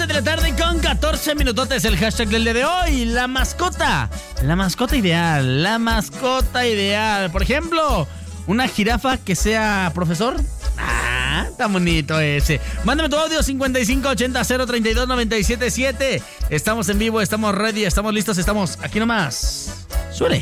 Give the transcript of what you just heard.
7 de la tarde con 14 minutotes. El hashtag del día de hoy, la mascota. La mascota ideal, la mascota ideal. Por ejemplo, una jirafa que sea profesor. Ah, está bonito ese. Mándame tu audio 5580-032-977. Estamos en vivo, estamos ready, estamos listos, estamos aquí nomás. Suele.